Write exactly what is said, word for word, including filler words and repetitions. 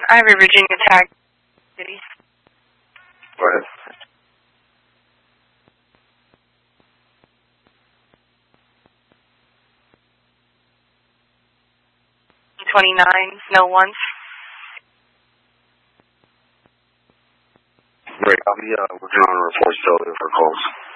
I have a Virginia tag. City. Go ahead. twenty-nine, no ones. Great. I'll be uh, working on a report still for calls.